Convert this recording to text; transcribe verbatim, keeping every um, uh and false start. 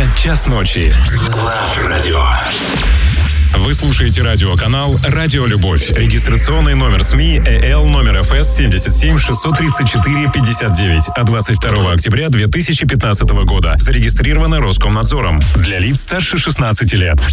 Москве час ночи. Лав Радио. Вы слушаете радиоканал «Радио Любовь». Регистрационный номер СМИ ЭЛ номер эф эс семь семь шесть три четыре пять девять от двадцать второго октября две тысячи пятнадцатого года. Зарегистрировано Роскомнадзором. Для лиц старше шестнадцати лет.